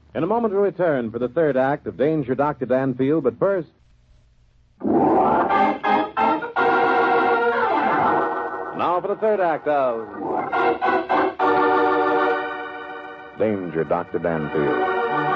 In a moment, we'll return for the third act of Danger, Dr. Danfield, but first... Now for the third act of Danger, Dr. Danfield.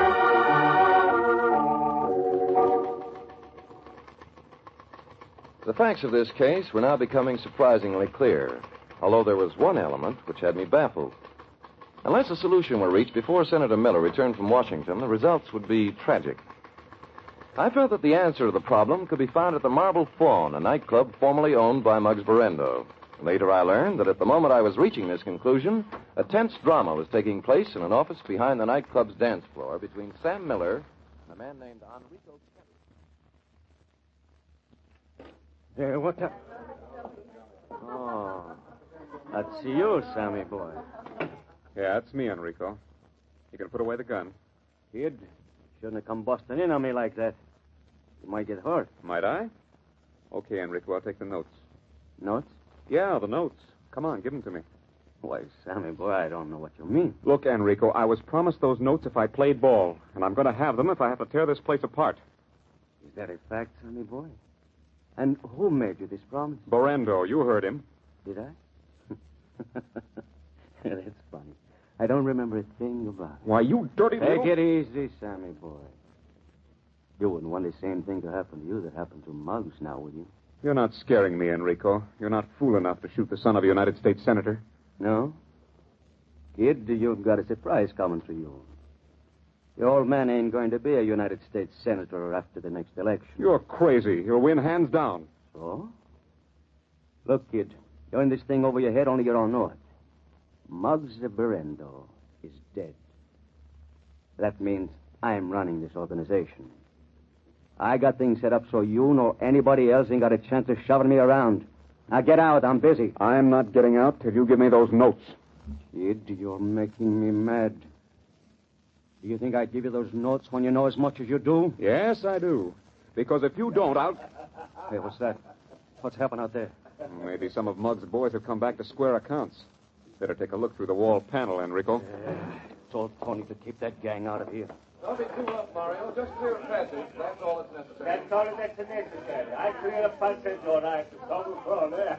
The facts of this case were now becoming surprisingly clear, although there was one element which had me baffled. Unless a solution were reached before Senator Miller returned from Washington, the results would be tragic. I felt that the answer to the problem could be found at the Marble Fawn, a nightclub formerly owned by Muggs Berendo. Later, I learned that at the moment I was reaching this conclusion, a tense drama was taking place in an office behind the nightclub's dance floor between Sam Miller and a man named Enrico Kelly. What the... Oh, that's you, Sammy boy. Yeah, it's me, Enrico. You can put away the gun. Kid, shouldn't have come busting in on me like that. You might get hurt. Might I? Okay, Enrico, I'll take the notes. Notes? Yeah, the notes. Come on, give them to me. Why, Sammy boy, I don't know what you mean. Look, Enrico, I was promised those notes if I played ball, and I'm going to have them if I have to tear this place apart. Is that a fact, Sammy boy? And who made you this promise? Berendo, you heard him. Did I? That's funny. I don't remember a thing about it. Why, you dirty little... Take it easy, Sammy boy. You wouldn't want the same thing to happen to you that happened to Muggs now, would you? You're not scaring me, Enrico. You're not fool enough to shoot the son of a United States Senator. No? Kid, you've got a surprise coming for you. The old man ain't going to be a United States Senator after the next election. You're crazy. You'll win hands down. So? Look, kid, you're in this thing over your head, only you don't know it. Muggs Berendo is dead. That means I'm running this organization. I got things set up so you nor anybody else ain't got a chance of shoving me around. Now get out. I'm busy. I'm not getting out till you give me those notes. Kid, you're making me mad. Do you think I'd give you those notes when you know as much as you do? Yes, I do. Because if you don't, I'll... Hey, what's that? What's happening out there? Maybe some of Muggs' boys have come back to square accounts. Better take a look through the wall panel, Enrico. I told Tony to keep that gang out of here. Don't be too up, Mario. Just clear a passage. That's all that's necessary. That's all that's necessary. I clear a passage, all right. Total floor there.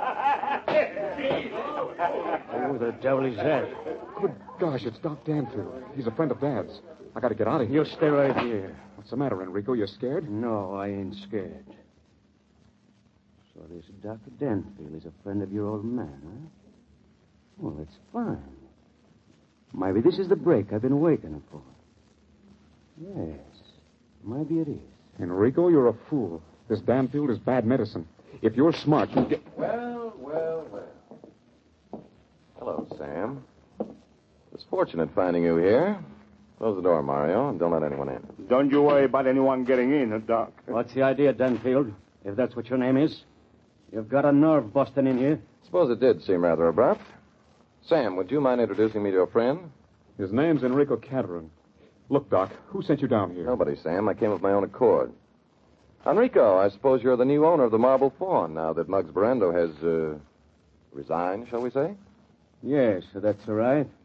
Who the devil is that? Good gosh, it's Doc Danfield. He's a friend of Dad's. I got to get out of here. You stay right here. What's the matter, Enrico? You scared? No, I ain't scared. So this Dr. Danfield is a friend of your old man, huh? Well, that's fine. Maybe this is the break I've been waiting for. Yes, maybe it is. Enrico, you're a fool. This Danfield is bad medicine. If you're smart, you get... Well. Hello, Sam. It's fortunate finding you here. Close the door, Mario, and don't let anyone in. Don't you worry about anyone getting in, Doc. What's the idea, Danfield? If that's what your name is. You've got a nerve busting in here. Suppose it did seem rather abrupt. Sam, would you mind introducing me to a friend? His name's Enrico Caterin. Look, Doc, who sent you down here? Nobody, Sam. I came of my own accord. Enrico, I suppose you're the new owner of the Marble Fawn now that Muggs Berendo has, resigned, shall we say? Yes, that's all right.